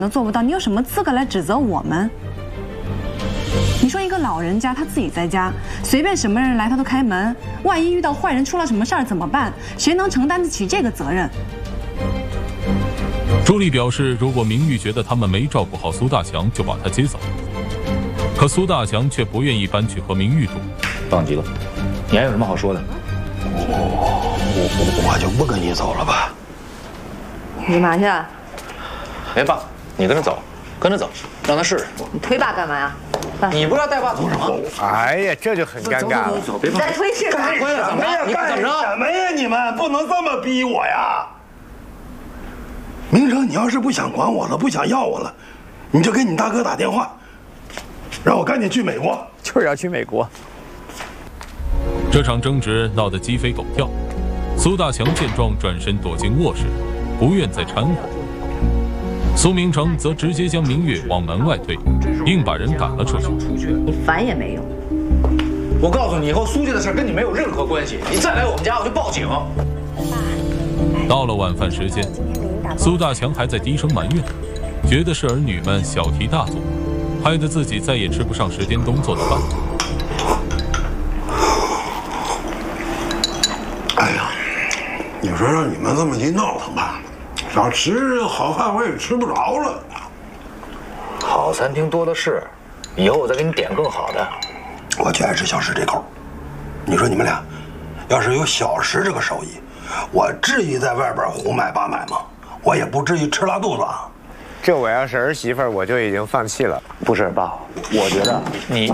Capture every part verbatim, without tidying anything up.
都做不到，你有什么资格来指责我们？你说一个老人家他自己在家，随便什么人来他都开门，万一遇到坏人出了什么事儿怎么办？谁能承担得起这个责任？ 朱莉表示，如果明玉觉得他们没照顾好苏大强，就把他接走。可苏大强却不愿意搬去和明玉住。 放急了，你还有什么好说的？ 我我我就不跟你走了吧。 你干嘛去啊？ 哎，爸，你跟着走，跟着走，让他试试。 你推爸干嘛呀？ 你不是要带爸走吗？ 哎呀，这就很尴尬了。 走走走，别怕。 再推试试。 干什么呀？你怎么着？ 什么呀？你们不能这么逼我呀！明成，你要是不想管我了，不想要我了，你就给你大哥打电话，让我赶紧去美国。 就是要去美国。 这场争执闹得鸡飞狗跳，苏大强见状转身躲进卧室，不愿再掺和。苏明成则直接将明月往门外推，硬把人赶了出去。 你烦也没用。 我告诉你，以后苏家的事跟你没有任何关系。你再来我们家，我就报警。 到了晚饭时间，苏大强还在低声埋怨，觉得是儿女们小题大做，害得自己再也吃不上石天东做的饭。 哎呀，你说让你们这么一闹腾吧，想吃好饭我也吃不着了。 好餐厅多的是，以后我再给你点更好的。 我就爱吃小石这口。你说你们俩，要是有小石这个手艺，我至于在外边胡买八买吗？我也不至于吃拉肚子啊。 这我要是儿媳妇儿，我就已经放弃了。 不是爸，我觉得你。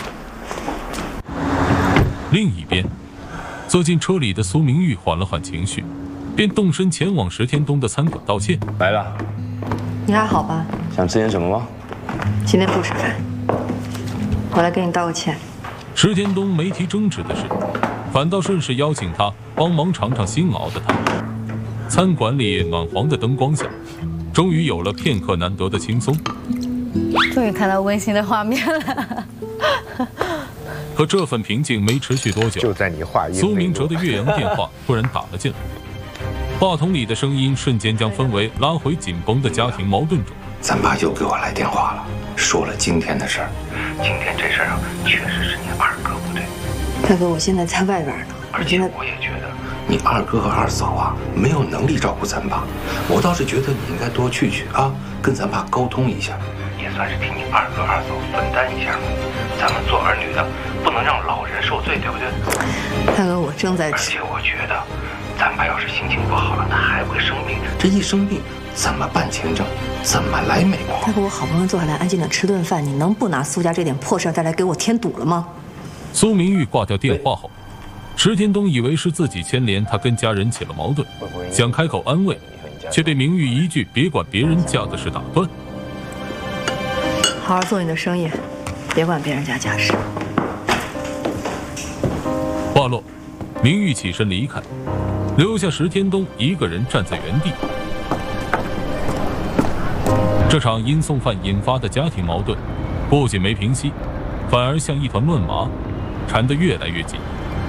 另一边，坐进车里的苏明玉缓了缓情绪，便动身前往石天东的餐馆道歉。 来了， 你还好吧？ 想吃点什么吗？ 今天不吃饭，我来给你道个歉。 石天东没提争执的事，反倒顺势邀请他帮忙尝尝新熬的汤。餐馆里暖黄的灯光下，终于有了片刻难得的轻松。 终于看到温馨的画面了。 可这份平静没持续多久， 就在你话音苏明哲的岳阳电话突然打了进来，话筒里的声音瞬间将氛围拉回紧绷的家庭矛盾中。 咱爸又给我来电话了，说了今天的事儿。今天这事儿啊，确实是你二哥不对。 大哥，我现在在外边呢， 而且我也觉得你二哥和二嫂啊没有能力照顾咱爸，我倒是觉得你应该多去去啊，跟咱爸沟通一下，也算是替你二哥二嫂分担一下嘛。咱们做儿女的不能让老人受罪，对不对？ 大哥，我正在吃。而且我觉得，咱爸要是心情不好了，他还会生病。这一生病，怎么办签证？怎么来美国？ 大哥，我好不容易坐下来安静的吃顿饭，你能不拿苏家这点破事再来给我添堵了吗？ 苏明玉挂掉电话后，石天东以为是自己牵连他跟家人起了矛盾，想开口安慰，却被明玉一句“别管别人家的事”打断。 好好做你的生意，别管别人家家事。 话落，明玉起身离开，留下石天东一个人站在原地。这场因送饭引发的家庭矛盾，不仅没平息，反而像一团乱麻，缠得越来越紧。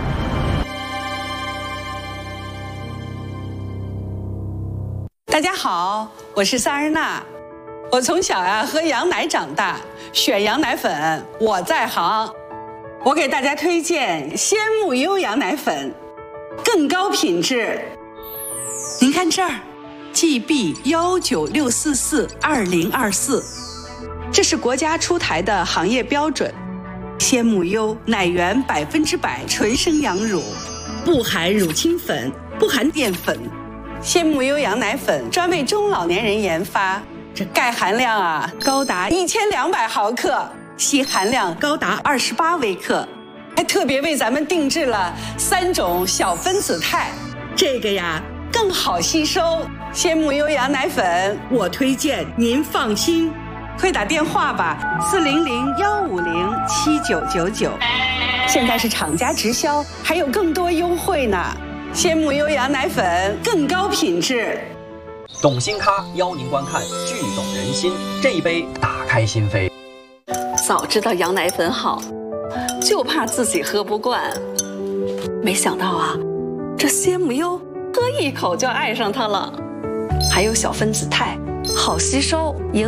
大家好，我是萨日娜。我从小呀、啊、喝羊奶长大，选羊奶粉我在行。我给大家推荐鲜木优羊奶粉，更高品质。您看这儿 ，G B 幺九六四四二零二四，这是国家出台的行业标准。鲜木优奶源百分之百纯生羊乳，不含乳清粉，不含淀粉。鲜木优羊奶粉专为中老年人研发，这钙含量啊高达一千两百毫克，硒含量高达二十八微克，还特别为咱们定制了三种小分子肽，这个呀更好吸收。鲜木优羊奶粉，我推荐您放心。快打电话吧，四零零幺五零七九九九。现在是厂家直销，还有更多优惠呢。鲜木优羊奶粉更高品质。 懂心咖邀您观看《剧懂人心》，这一杯打开心扉。 早知道羊奶粉好，就怕自己喝不惯。没想到啊，这鲜木优喝一口就爱上它了。还有小分子肽， 好吸收，营